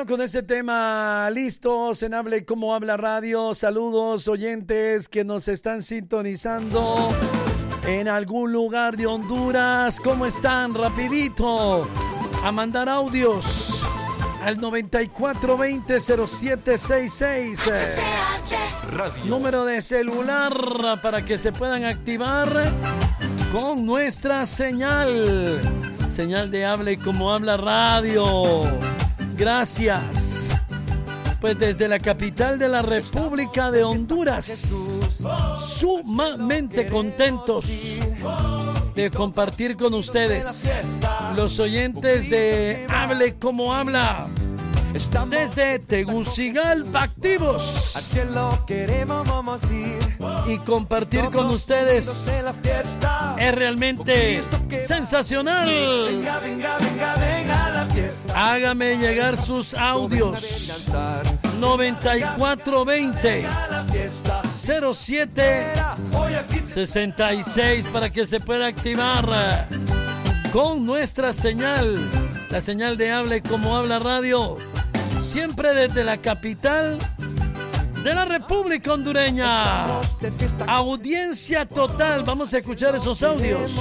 Bueno, con este tema listos en Hable Como Habla Radio. Saludos oyentes que nos están sintonizando en algún lugar de Honduras. ¿Cómo están? Rapidito a mandar audios al 9420-0766. Número de celular para que se puedan activar con nuestra señal de Hable Como Habla Radio. Gracias. Pues desde la capital de la República de Honduras, sumamente contentos de compartir con ustedes, los oyentes de Hable Como Habla, desde Tegucigalpa activos, y compartir con ustedes es realmente sensacional. Hágame llegar sus audios 9420-0766 para que se pueda activar con nuestra señal, la señal de Hable Como Habla Radio, siempre desde la capital de la República Hondureña. Audiencia total, vamos a escuchar esos audios.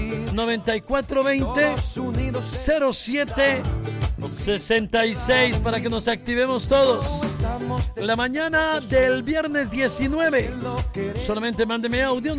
9420-0766 para que nos activemos todos. La mañana del viernes 19. Solamente mándeme audio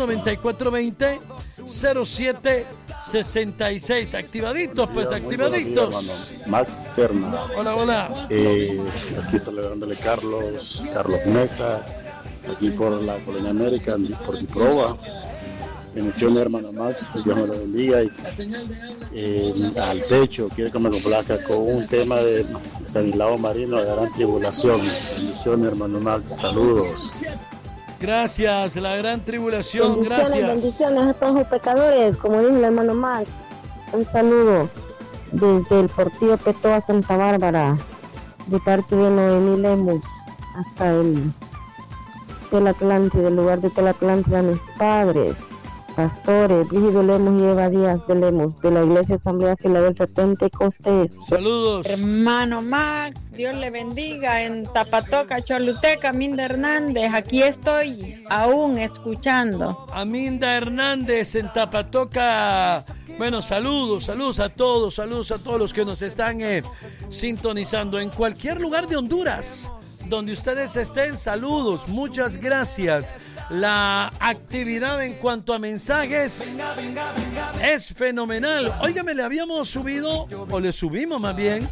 9420-0766. Activaditos, pues, activaditos. Max Serna. Hola, hola. Aquí celebrándole Carlos Mesa, aquí por la Colonia América, por Diproba. Bendiciones, hermano Max, Dios me lo bendiga. Y al pecho, quiere que me complazca con un tema de Estanislao Marino, de Gran Tribulación. Bendiciones, hermano Max, saludos. Gracias, la Gran Tribulación, gracias. Bendiciones a todos los pecadores, como dijo el hermano Max. Un saludo desde el Portillo Petoa, Santa Bárbara, de parte de Noemí Lemus, hasta el Telatlántida, el lugar de Telatlántida, mis padres, pastores, Brígido Lemos y Eva Díaz de Lemos, de la Iglesia Asamblea Filadelfia Pentecostés. Saludos. Hermano Max, Dios le bendiga, en Tapatoca, Choluteca, Minda Hernández, aquí estoy aún escuchando. Aminda Hernández en Tapatoca. Bueno, saludos a todos los que nos están sintonizando en cualquier lugar de Honduras, donde ustedes estén. Saludos, muchas gracias. La actividad en cuanto a mensajes es fenomenal. Óigame, le habíamos subido, o le subimos más bien,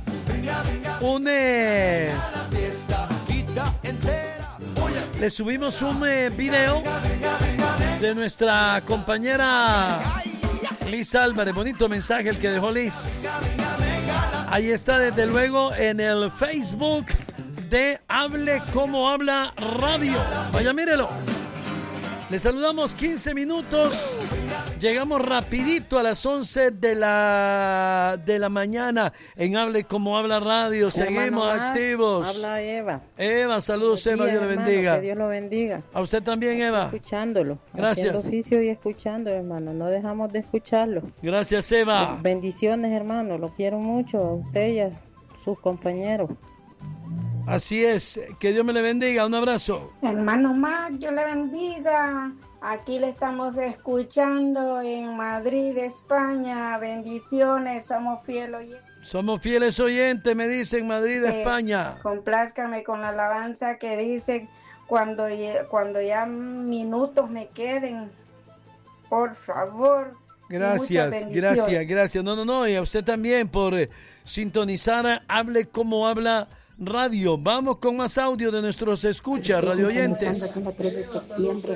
le subimos un video de nuestra compañera Liz Álvarez. Bonito mensaje el que dejó Liz. Ahí está, desde luego, en el Facebook de Hable Como Habla Radio. Vaya, mírelo. Les saludamos 15 minutos. Llegamos rapidito a las 11 de la mañana en Hable Como Habla Radio. Seguimos activos. Habla Eva. Eva, saludos, Eva, Dios le bendiga. Que Dios lo bendiga. A usted también, Eva. Escuchándolo. Gracias. Haciendo oficio y escuchando, hermano. No dejamos de escucharlo. Gracias, Eva. Bendiciones, hermano. Lo quiero mucho a usted y a sus compañeros. Así es, que Dios me le bendiga, un abrazo. Hermano Max, Dios le bendiga. Aquí le estamos escuchando en Madrid, España. Bendiciones, somos fieles oyentes. Somos fieles oyentes, me dicen, Madrid, España. Complázcame con la alabanza que dice cuando ya minutos me queden, por favor. Gracias. No, y a usted también por sintonizar Hable Como Habla Radio. Vamos con más audio de nuestros escuchas, radio oyentes. El 3 de septiembre,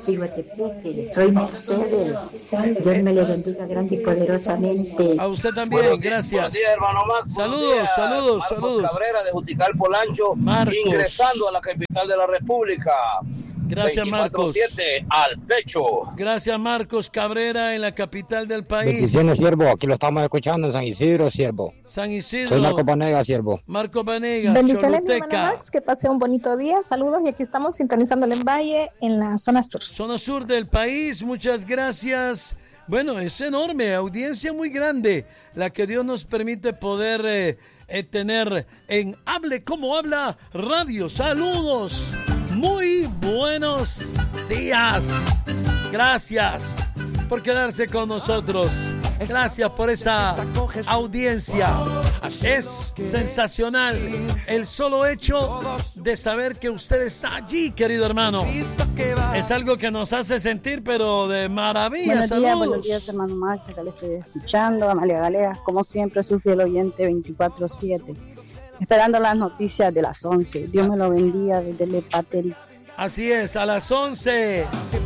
soy Mercedes. Dios me le bendiga grande y poderosamente. A usted también, gracias. Buenos días, hermano Max. Saludos. Marcos Cabrera de Jutical Polancho, ingresando a la capital de la República. Gracias, Marcos. 24/7 al pecho. Gracias, Marcos Cabrera, en la capital del país. Bendiciones, siervo. Aquí lo estamos escuchando en San Isidro, siervo. San Isidro. Soy Marco Vanega, siervo. Marco Vanega. Bendiciones, mi Choluteca. hermano Max. Que pase un bonito día. Saludos. Y aquí estamos sintonizando el Valle en la zona sur. Zona sur del país. Muchas gracias. Bueno, es enorme. Audiencia muy grande. La que Dios nos permite poder tener en Hable Como Habla Radio. Saludos, muy buenos días. Gracias por quedarse con nosotros. Gracias por esa audiencia. Es sensacional el solo hecho de saber que usted está allí, querido hermano. Es algo que nos hace sentir, pero de maravilla. Buenos días, hermano Max. Acá le estoy escuchando. Amalia Galea, como siempre, su fiel oyente 24/7. Esperando las noticias de las 11. Dios me lo bendiga desde el Pateri. Así es, a las 11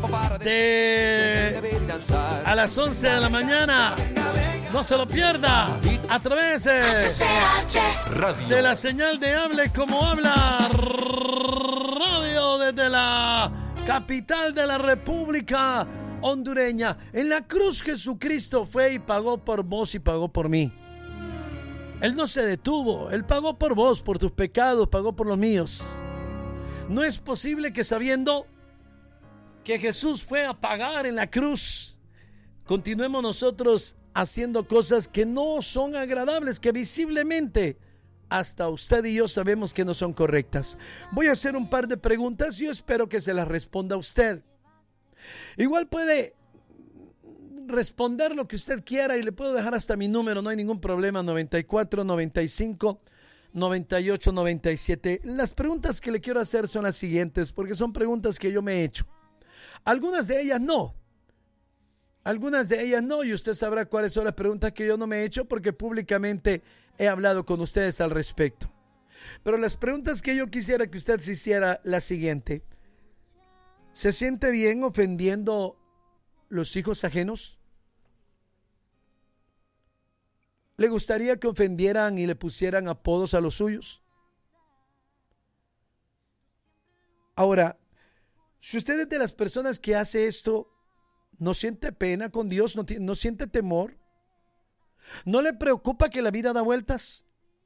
de la mañana. No se lo pierda a través de la señal de Hable Como Habla Radio desde la capital de la República Hondureña. En la cruz Jesucristo fue y pagó por vos y pagó por mí. Él no se detuvo, Él pagó por vos, por tus pecados, pagó por los míos. No es posible que sabiendo que Jesús fue a pagar en la cruz, continuemos nosotros haciendo cosas que no son agradables, que visiblemente hasta usted y yo sabemos que no son correctas. Voy a hacer un par de preguntas y yo espero que se las responda usted. Igual puede responder lo que usted quiera y le puedo dejar hasta mi número, no hay ningún problema, 94 95 98 97. Las preguntas que le quiero hacer son las siguientes, porque son preguntas que yo me he hecho. Algunas de ellas no, y usted sabrá cuáles son las preguntas que yo no me he hecho, porque públicamente he hablado con ustedes al respecto. Pero las preguntas que yo quisiera que usted se hiciera, la siguiente: ¿se siente bien ofendiendo los hijos ajenos? ¿Le gustaría que ofendieran y le pusieran apodos a los suyos? Ahora, si usted es de las personas que hace esto, ¿no siente pena con Dios? ¿No siente temor? ¿No le preocupa que la vida da vueltas?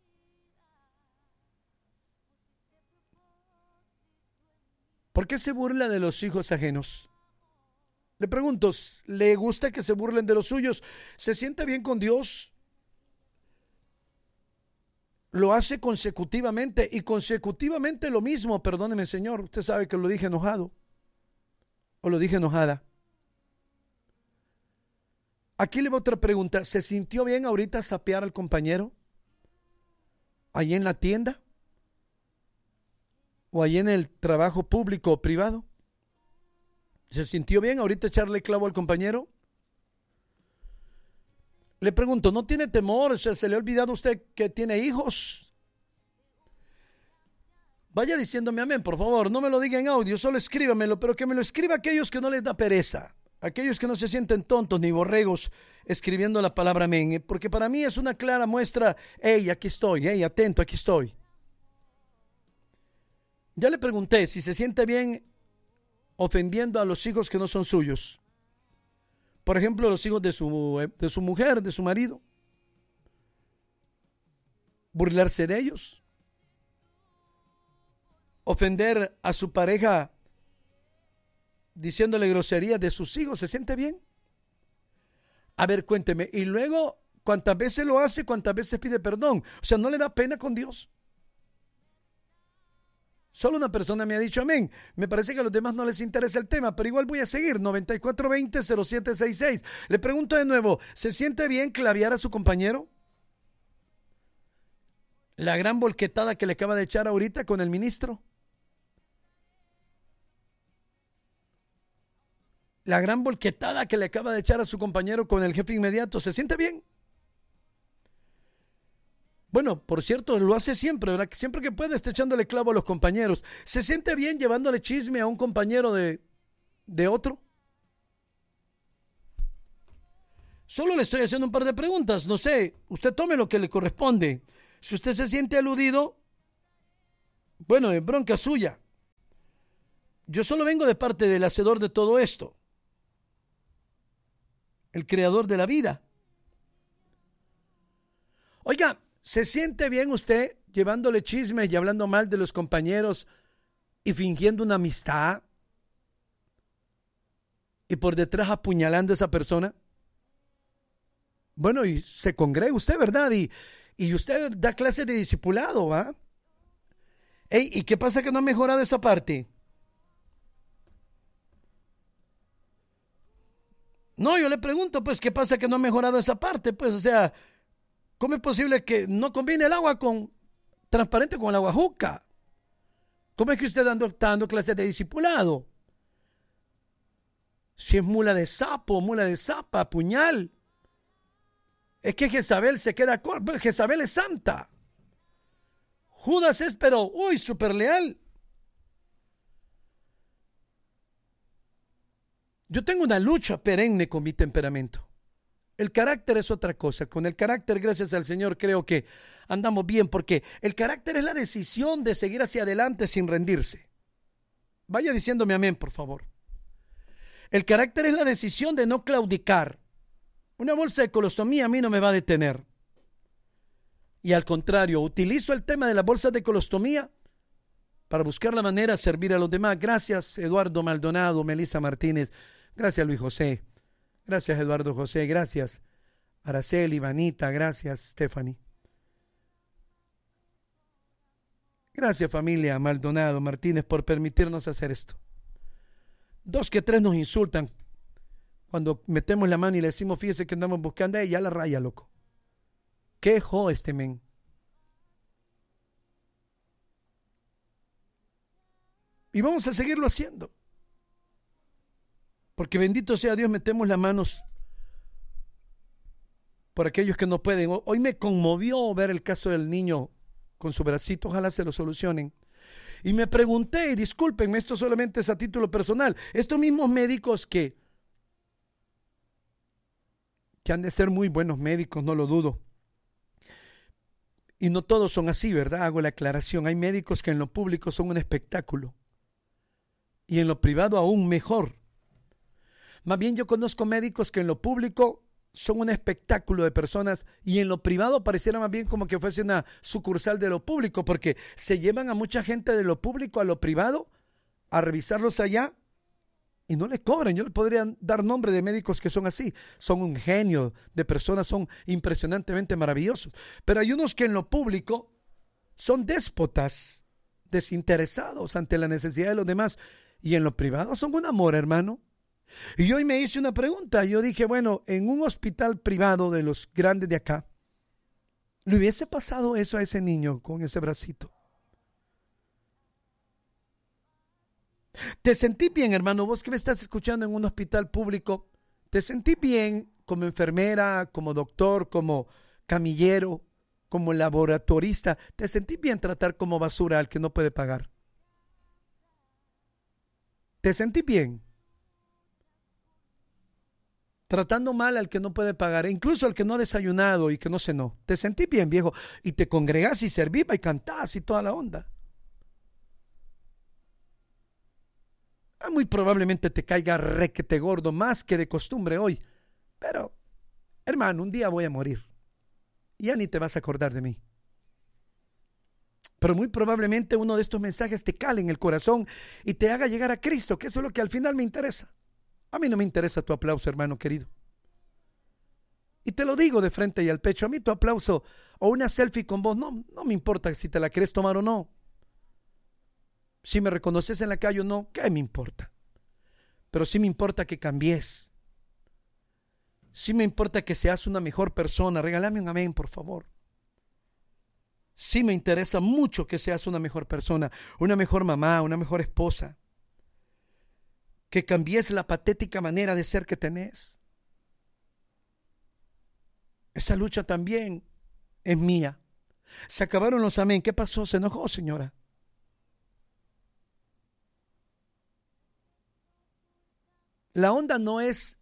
¿Por qué se burla de los hijos ajenos? Le pregunto, ¿le gusta que se burlen de los suyos? ¿Se siente bien con Dios? Lo hace consecutivamente y consecutivamente lo mismo. Perdóneme, Señor, usted sabe que lo dije enojado o lo dije enojada. Aquí le voy a otra pregunta. ¿Se sintió bien ahorita sapear al compañero? ¿Allí en la tienda? ¿O allí en el trabajo público o privado? ¿Se sintió bien ahorita echarle clavo al compañero? Le pregunto, ¿no tiene temor? O sea, ¿se le ha olvidado a usted que tiene hijos? Vaya diciéndome amén, por favor. No me lo diga en audio, solo escríbamelo, pero que me lo escriba aquellos que no les da pereza. Aquellos que no se sienten tontos ni borregos escribiendo la palabra amén. Porque para mí es una clara muestra. Hey, aquí estoy. Hey, atento, aquí estoy. Ya le pregunté si se siente bien ofendiendo a los hijos que no son suyos. Por ejemplo, los hijos de su mujer, de su marido. Burlarse de ellos. Ofender a su pareja diciéndole groserías de sus hijos. ¿Se siente bien? A ver, cuénteme. Y luego, ¿cuántas veces lo hace? ¿Cuántas veces pide perdón? O sea, ¿no le da pena con Dios? Solo una persona me ha dicho amén. Me parece que a los demás no les interesa el tema, pero igual voy a seguir. 9420-0766. Le pregunto de nuevo, ¿se siente bien clavear a su compañero? La gran volquetada que le acaba de echar ahorita con el ministro. La gran volquetada que le acaba de echar a su compañero con el jefe inmediato. ¿Se siente bien? Bueno, por cierto, lo hace siempre, ¿verdad? Siempre que puede está echándole clavo a los compañeros. ¿Se siente bien llevándole chisme a un compañero de otro? Solo le estoy haciendo un par de preguntas. No sé, usted tome lo que le corresponde. Si usted se siente aludido, bueno, es bronca suya. Yo solo vengo de parte del hacedor de todo esto, el creador de la vida. Oiga, ¿se siente bien usted llevándole chismes y hablando mal de los compañeros y fingiendo una amistad y por detrás apuñalando a esa persona? Bueno, y se congrega usted, ¿verdad? Y Y usted da clases de discipulado, ¿va? Ey, ¿y qué pasa que no ha mejorado esa parte? No, yo le pregunto, pues, ¿qué pasa que no ha mejorado esa parte? Pues, o sea, ¿cómo es posible que no combine el agua transparente con el agua juca? ¿Cómo es que usted está dando clases de discipulado? Si es mula de sapo, mula de zapa, puñal. Es que Jezabel se queda corta. Jezabel es santa. Judas es, pero, súper leal. Yo tengo una lucha perenne con mi temperamento. El carácter es otra cosa. Con el carácter, gracias al Señor, creo que andamos bien, porque el carácter es la decisión de seguir hacia adelante sin rendirse. Vaya diciéndome amén, por favor. El carácter es la decisión de no claudicar. Una bolsa de colostomía a mí no me va a detener. Y al contrario, utilizo el tema de las bolsas de colostomía para buscar la manera de servir a los demás. Gracias, Eduardo Maldonado, Melissa Martínez. Gracias, Luis José. Gracias, Eduardo José. Gracias, Araceli, Vanita. Gracias, Stephanie. Gracias, familia Maldonado Martínez, por permitirnos hacer esto. 2 que 3 nos insultan cuando metemos la mano y le decimos, fíjese que andamos buscando, ya la raya, loco. ¿Qué jo este men? Y vamos a seguirlo haciendo. Porque bendito sea Dios, metemos las manos por aquellos que no pueden. Hoy me conmovió ver el caso del niño con su bracito, ojalá se lo solucionen. Y me pregunté, y discúlpenme, esto solamente es a título personal, estos mismos médicos que han de ser muy buenos médicos, no lo dudo. Y no todos son así, ¿verdad? Hago la aclaración. Hay médicos que en lo público son un espectáculo. Y en lo privado aún mejor. Más bien yo conozco médicos que en lo público son un espectáculo de personas y en lo privado pareciera más bien como que fuese una sucursal de lo público, porque se llevan a mucha gente de lo público a lo privado a revisarlos allá y no le cobran. Yo le podría dar nombre de médicos que son así, son un genio de personas, son impresionantemente maravillosos, pero hay unos que en lo público son déspotas, desinteresados ante la necesidad de los demás, y en lo privado son un amor, hermano. Y hoy me hice una pregunta. Yo dije, bueno, en un hospital privado de los grandes de acá, ¿le hubiese pasado eso a ese niño con ese bracito? ¿Te sentí bien, hermano? Vos que me estás escuchando en un hospital público, ¿te sentí bien como enfermera, como doctor, como camillero, como laboratorista? ¿Te sentí bien tratar como basura al que no puede pagar? ¿Te sentí bien? Tratando mal al que no puede pagar, e incluso al que no ha desayunado y que no cenó. Te sentí bien, viejo, y te congregás y servís y cantás y toda la onda. Muy probablemente te caiga requete gordo, más que de costumbre hoy. Pero, hermano, un día voy a morir. Y ya ni te vas a acordar de mí. Pero muy probablemente uno de estos mensajes te cale en el corazón y te haga llegar a Cristo, que eso es lo que al final me interesa. A mí no me interesa tu aplauso, hermano querido. Y te lo digo de frente y al pecho. A mí tu aplauso o una selfie con vos no me importa si te la querés tomar o no. Si me reconoces en la calle o no, ¿qué me importa? Pero sí me importa que cambies. Sí me importa que seas una mejor persona. Regálame un amén, por favor. Sí me interesa mucho que seas una mejor persona, una mejor mamá, una mejor esposa. Que cambies la patética manera de ser que tenés. Esa lucha también es mía. Se acabaron los amén. ¿Qué pasó? ¿Se enojó, señora? La onda no es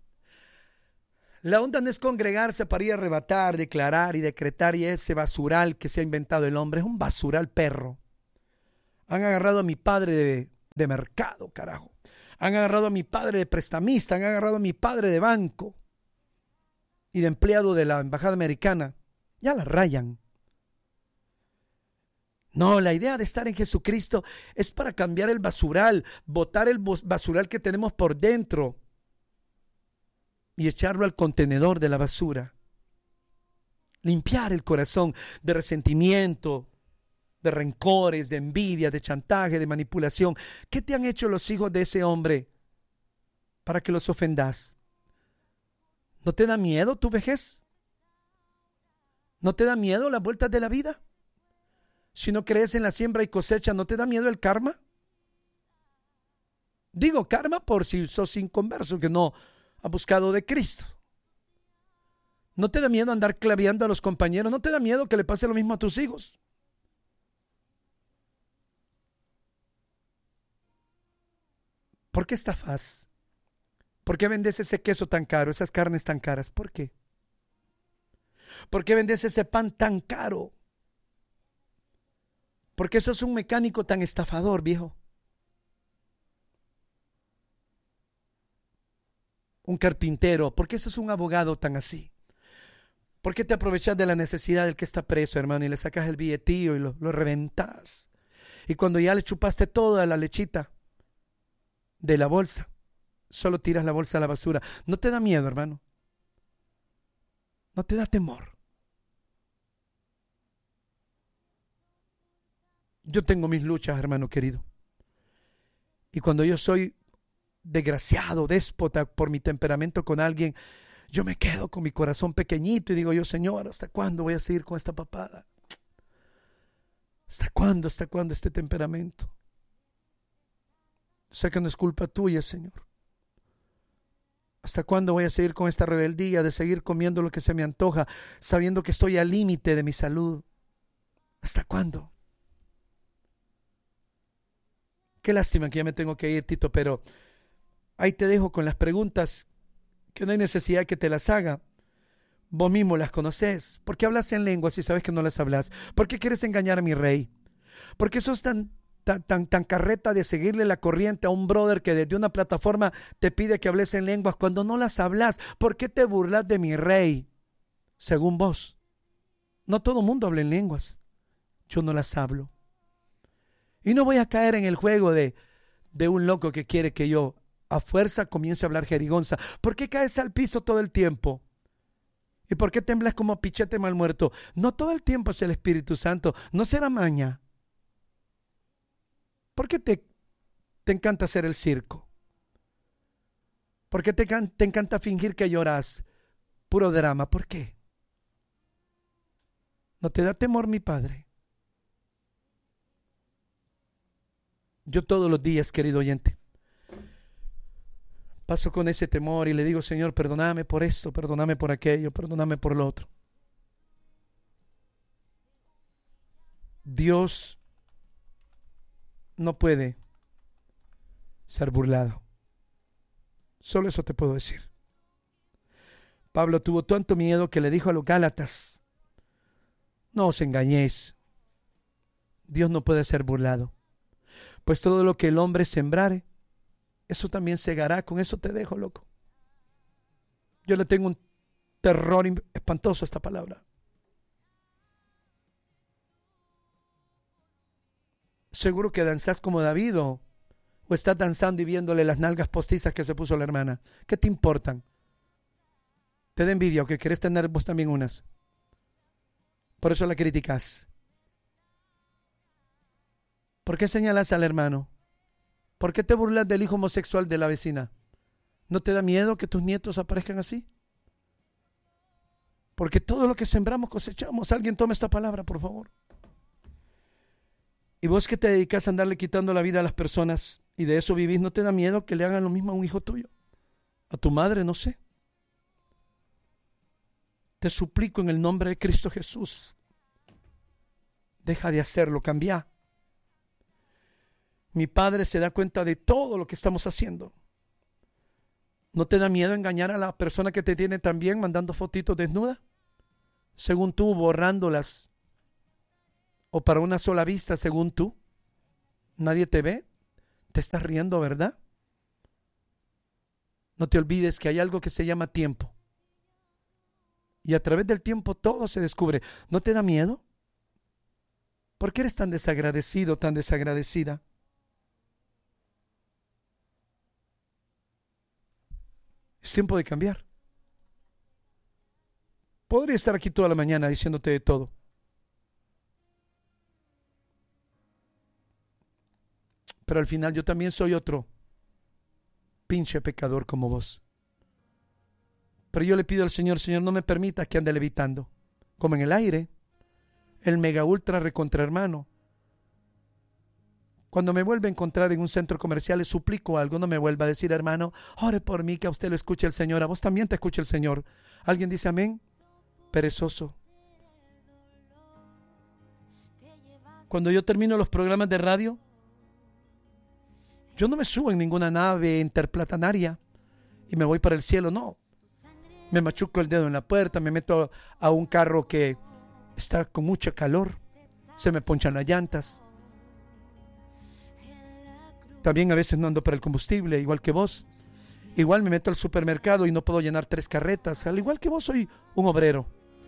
congregarse para ir a arrebatar, declarar y decretar y ese basural que se ha inventado el hombre. Es un basural perro. Han agarrado a mi padre de mercado, carajo. Han agarrado a mi padre de prestamista, han agarrado a mi padre de banco y de empleado de la embajada americana. Ya la rayan. No, la idea de estar en Jesucristo es para cambiar el basural, botar el basural que tenemos por dentro y echarlo al contenedor de la basura. Limpiar el corazón de resentimiento, de rencores, de envidia, de chantaje, de manipulación. ¿Qué te han hecho los hijos de ese hombre para que los ofendas? ¿No te da miedo tu vejez? ¿No te da miedo las vueltas de la vida? Si no crees en la siembra y cosecha, ¿no te da miedo el karma? Digo karma por si sos inconverso, que no ha buscado de Cristo. ¿No te da miedo andar claveando a los compañeros? ¿No te da miedo que le pase lo mismo a tus hijos? ¿Por qué estafas? ¿Por qué vendes ese queso tan caro, esas carnes tan caras? ¿Por qué? ¿Por qué vendes ese pan tan caro? ¿Por qué sos un mecánico tan estafador, viejo? Un carpintero, ¿por qué sos un abogado tan así? ¿Por qué te aprovechas de la necesidad del que está preso, hermano, y le sacas el billetillo y lo reventas? Y cuando ya le chupaste toda la lechita de la bolsa, solo tiras la bolsa a la basura. ¿No te da miedo, hermano? ¿No te da temor? Yo tengo mis luchas, hermano querido. Y cuando yo soy desgraciado, déspota por mi temperamento con alguien, yo me quedo con mi corazón pequeñito y digo yo, Señor, ¿hasta cuándo voy a seguir con esta papada? ¿Hasta cuándo este temperamento? Sé que no es culpa tuya, Señor. ¿Hasta cuándo voy a seguir con esta rebeldía de seguir comiendo lo que se me antoja, sabiendo que estoy al límite de mi salud? ¿Hasta cuándo? Qué lástima que ya me tengo que ir, Tito, pero ahí te dejo con las preguntas que no hay necesidad que te las haga. Vos mismo las conocés. ¿Por qué hablas en lenguas si sabes que no las hablas? ¿Por qué quieres engañar a mi rey? ¿Por qué sos tan carreta de seguirle la corriente a un brother que desde una plataforma te pide que hables en lenguas cuando no las hablas? ¿Por qué te burlas de mi rey? Según vos, no todo mundo habla en lenguas. Yo no las hablo. Y no voy a caer en el juego de un loco que quiere que yo a fuerza comience a hablar jerigonza. ¿Por qué caes al piso todo el tiempo? ¿Y por qué temblas como pichete mal muerto? No todo el tiempo es el Espíritu Santo. ¿No será maña? ¿Por qué te encanta hacer el circo? ¿Por qué te encanta fingir que lloras? Puro drama. ¿Por qué? ¿No te da temor, mi Padre? Yo todos los días, querido oyente, paso con ese temor y le digo, Señor, perdóname por esto, perdóname por aquello, perdóname por lo otro. Dios no puede ser burlado. Solo eso te puedo decir. Pablo tuvo tanto miedo que le dijo a los Gálatas, no os engañéis, Dios no puede ser burlado. Pues todo lo que el hombre sembrare, eso también segará. Con eso te dejo, loco. Yo le tengo un terror espantoso a esta palabra. Seguro que danzás como David o estás danzando y viéndole las nalgas postizas que se puso la hermana. ¿Qué te importan? ¿Te da envidia o que querés tener vos también unas? Por eso la criticas. ¿Por qué señalas al hermano? ¿Por qué te burlas del hijo homosexual de la vecina? ¿No te da miedo que tus nietos aparezcan así? Porque todo lo que sembramos cosechamos. Alguien tome esta palabra, por favor. Y vos que te dedicas a andarle quitando la vida a las personas y de eso vivís, ¿no te da miedo que le hagan lo mismo a un hijo tuyo? A tu madre, no sé. Te suplico en el nombre de Cristo Jesús. Deja de hacerlo, cambia. Mi Padre se da cuenta de todo lo que estamos haciendo. ¿No te da miedo engañar a la persona que te tiene también mandando fotitos desnuda? Según tú, borrándolas. O para una sola vista, según tú. ¿Nadie te ve? Te estás riendo, ¿verdad? No te olvides que hay algo que se llama tiempo. Y a través del tiempo todo se descubre. ¿No te da miedo? ¿Por qué eres tan desagradecido, tan desagradecida? Es tiempo de cambiar. Podría estar aquí toda la mañana diciéndote de todo. Pero al final yo también soy otro pinche pecador como vos. Pero yo le pido al Señor, Señor, no me permitas que ande levitando, como en el aire, el mega ultra recontra hermano. Cuando me vuelva a encontrar en un centro comercial, le suplico algo, no me vuelva a decir, hermano, ore por mí, que a usted lo escuche el Señor, a vos también te escucha el Señor. ¿Alguien dice amén? Perezoso. Cuando yo termino los programas de radio, yo no me subo en ninguna nave interplanetaria y me voy para el cielo, no. Me machuco el dedo en la puerta, me meto a un carro que está con mucha calor, se me ponchan las llantas. También a veces no ando para el combustible, igual que vos. Igual me meto al supermercado y no puedo llenar 3 carretas. Al igual que vos, soy un obrero.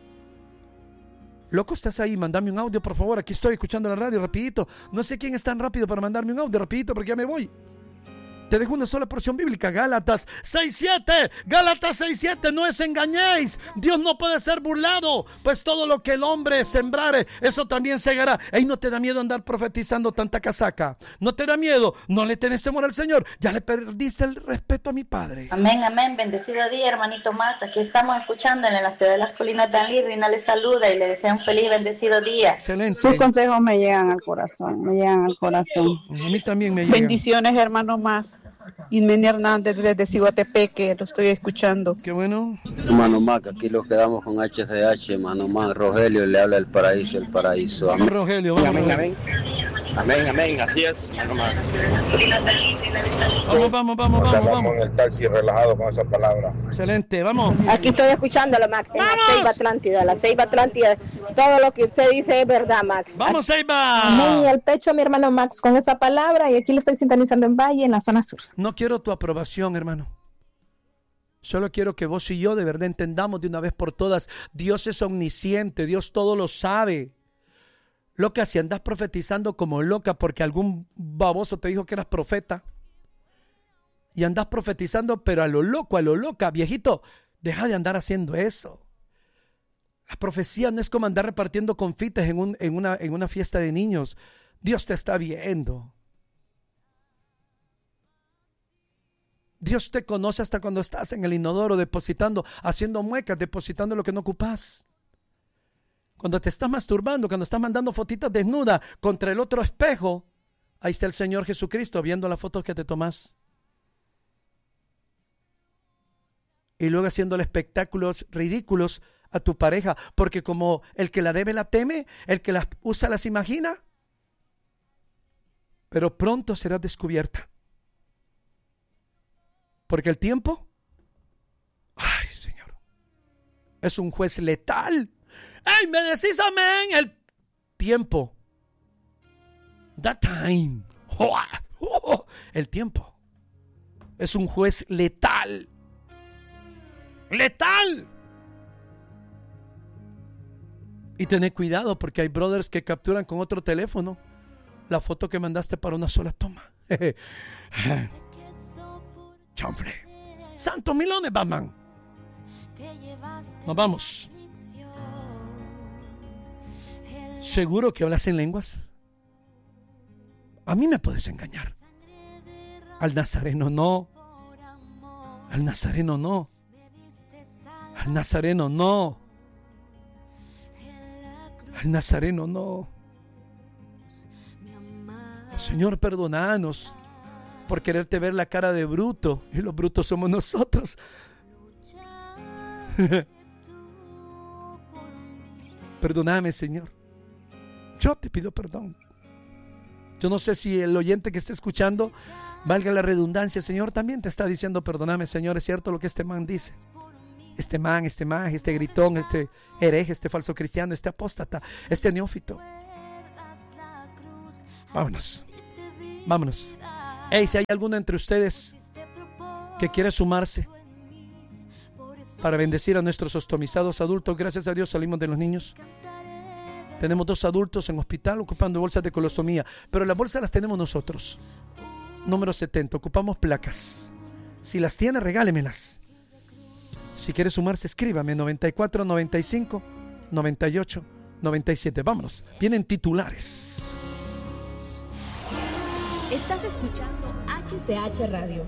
Loco, ¿estás ahí? Mándame un audio, por favor. Aquí estoy escuchando la radio, rapidito. No sé quién es tan rápido para mandarme un audio, rapidito, porque ya me voy. Te dejo una sola porción bíblica, Gálatas 6:7. Gálatas 6:7, no os engañéis. Dios no puede ser burlado, pues todo lo que el hombre sembrare, eso también segará. Ey, ¿no te da miedo andar profetizando tanta casaca? ¿No te da miedo? ¿No le tenés temor al Señor? Ya le perdiste el respeto a mi Padre. Amén, amén. Bendecido día, hermanito Max. Aquí estamos escuchándole en la ciudad de las colinas de Anli. Rina le saluda y le desea un feliz, bendecido día. Excelente. Sus consejos me llegan al corazón, me llegan al corazón. A mí también me llegan. Bendiciones, hermano Max. Ismenia Hernández desde Ciguatepeque, lo estoy escuchando. Qué bueno. Hermano Mac, aquí los quedamos con HCH, hermano Mac. Rogelio le habla del paraíso, el paraíso. Amén. Rogelio, vamos. Amén, amén. Amén, amén, así es, hermano Mac. Vamos. En el taxi relajado con esas palabras. Excelente, vamos. Aquí estoy escuchándolo, Max. En la Ceiba Atlántida. Todo lo que usted dice es verdad, Max. Vamos, Ceiba. Amén, y el pecho, mi hermano Max, con esa palabra. Y aquí lo estoy sintonizando en Valle, en la zona sur. No quiero tu aprobación, hermano. Solo quiero que vos y yo de verdad entendamos de una vez por todas. Dios es omnisciente, Dios todo lo sabe. Loca, si andas profetizando como loca porque algún baboso te dijo que eras profeta, y andas profetizando pero a lo loco, a lo loca, viejito, deja de andar haciendo eso. La profecía no es como andar repartiendo confites en una fiesta de niños. Dios te está viendo. Dios te conoce hasta cuando estás en el inodoro depositando, haciendo muecas, depositando lo que no ocupas. Cuando te estás masturbando, cuando estás mandando fotitas desnudas contra el otro espejo, ahí está el Señor Jesucristo viendo las fotos que te tomas. Y luego haciéndole espectáculos ridículos a tu pareja, porque como el que la debe la teme, el que las usa las imagina, pero pronto serás descubierta. Porque el tiempo, ay Señor, es un juez letal. ¡Ey, me decís amén! El tiempo. That time. El tiempo es un juez letal. ¡Letal! Y tened cuidado porque hay brothers que capturan con otro teléfono la foto que mandaste para una sola toma. Chanfre. Santos milones, Batman. Nos vamos. ¿Seguro que hablas en lenguas? A mí me puedes engañar. Al nazareno no. Al nazareno no. Al nazareno no. Al nazareno no. Señor, perdónanos por quererte ver la cara de bruto, y los brutos somos nosotros. Perdóname, Señor. Yo te pido perdón. Yo no sé si el oyente que esté escuchando, valga la redundancia, Señor, también te está diciendo perdóname, Señor. Es cierto lo que este man dice. Este gritón, este hereje, este falso cristiano, este apóstata, este neófito. Vámonos. Hey, si hay alguno entre ustedes que quiere sumarse para bendecir a nuestros ostomizados adultos, gracias a Dios salimos de los niños. Tenemos 2 adultos en hospital ocupando bolsas de colostomía, pero las bolsas las tenemos nosotros. Número 70, ocupamos placas. Si las tiene, regálemelas. Si quiere sumarse, escríbame 94 95 98 97. Vámonos. Vienen titulares. Estás escuchando HCH Radio.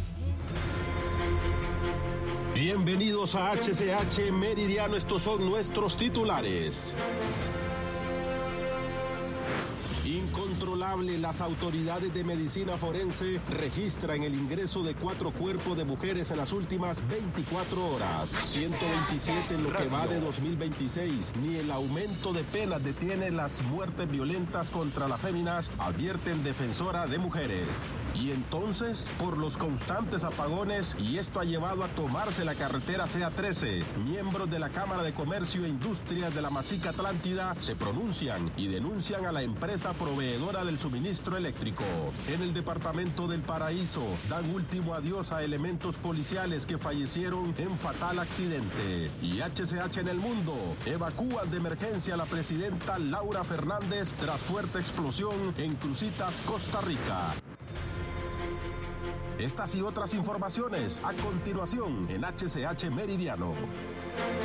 Bienvenidos a HCH Meridiano. Estos son nuestros titulares. Incontrolable, las autoridades de medicina forense registran el ingreso de 4 cuerpos de mujeres en las últimas 24 horas. 127 en lo que va de 2026. Ni el aumento de penas detiene las muertes violentas contra las féminas, advierten defensora de mujeres. Y entonces, por los constantes apagones, y esto ha llevado a tomarse la carretera CA13, miembros de la Cámara de Comercio e Industria de la Masica Atlántida se pronuncian y denuncian a la empresa proveedora del suministro eléctrico. En el departamento del Paraíso dan último adiós a elementos policiales que fallecieron en fatal accidente. Y HCH en el mundo, evacúan de emergencia a la presidenta Laura Fernández tras fuerte explosión en Cruzitas, Costa Rica. Estas y otras informaciones a continuación en HCH Meridiano.